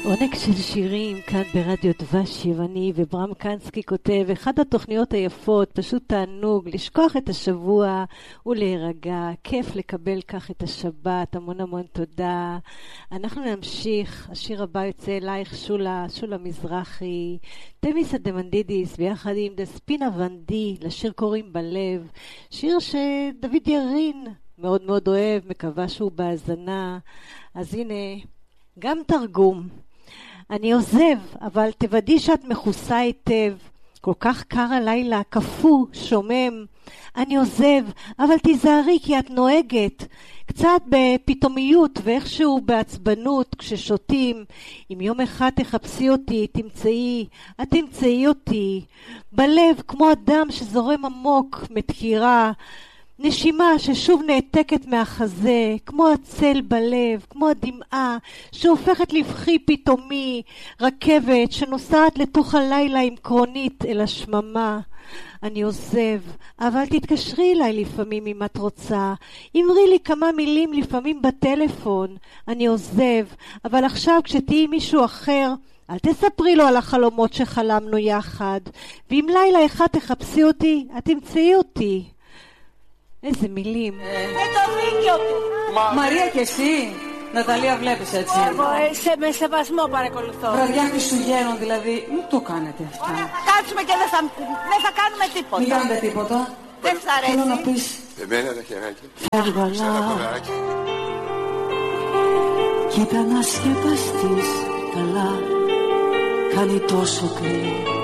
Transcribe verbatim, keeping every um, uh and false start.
עונג של שירים כאן ברדיו דבש יווני, וברם קנסקי כותב, אחד התוכניות היפות, פשוט תענוג, לשכוח את השבוע ולהירגע, כיף לקבל כך את השבת, המון המון תודה. אנחנו נמשיך, השיר הבא יוצא אלייך שולה, שולה מזרחי, תמיסה דמנדידיס, ביחד עם דספינה ונדי, לשיר קוראים בלב, שיר שדוד ירין מאוד מאוד אוהב, מקווה שהוא בהזנה, אז הנה, גם תרגום. אני עוזב, אבל תוודאי שאת מכוסה היטב. כל כך קר הלילה, קפוא, שומם. אני עוזב, אבל תיזהרי כי את נוהגת. קצת בפתאומיות ואיכשהו בעצבנות כששותים. אם יום אחד תחפשי אותי, תמצאי, את תמצאי אותי. בלב כמו אדם שזורם עמוק, מתקירה. נשימה ששוב נעתקת מהחזה, כמו הצל בלב, כמו הדמעה שהופכת לבכי פתאומי, רכבת שנוסעת לתוך הלילה עם קרונית אל השממה. אני עוזב, אבל תתקשרי אליי לפעמים אם את רוצה. אמרי לי כמה מילים לפעמים בטלפון. אני עוזב, אבל עכשיו כשתהיי מישהו אחר, אל תספרי לו על החלומות שחלמנו יחד. ואם לילה אחד תחפשי אותי, את תמצאי אותי. איזה מילים. Με το δίκιο του. Μαρία και εσύ, Ναταλία, βλέπεις έτσι. Εγώ σε, με σεβασμό παρακολουθώ. Βραδιά Χριστουγέννων δηλαδή, μην το κάνετε αυτά. Ωραία, θα κάτσουμε και δεν θα, δεν θα κάνουμε τίποτα. Μην κάνετε τίποτα. Δεν σ' αρέσει. Θέλω να πεις. Εμένα τα χεράκια. Φεύγαλα. Κοίτα να σκεπαστείς καλά. Κάνει τόσο κρύο.